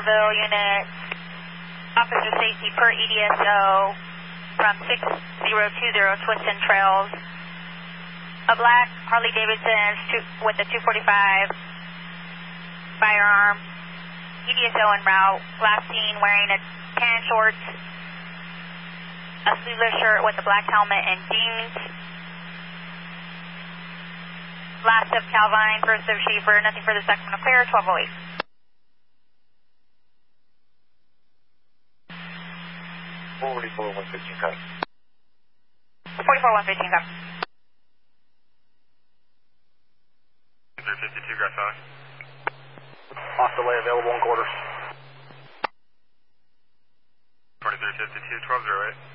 Centerville unit, officer safety per EDSO from 6020 Twiston Trails. A black Harley Davidson with a 245 firearm, EDSO en route, last seen wearing a tan shorts, a sleeveless shirt with a black helmet and jeans. Last of Calvine, first of Schaefer, nothing further, Sacramento clear, 1208. 44-115, copy. 44-115, copy. 52, Grass Valley. Off delay available in quarters. 2352, 1208.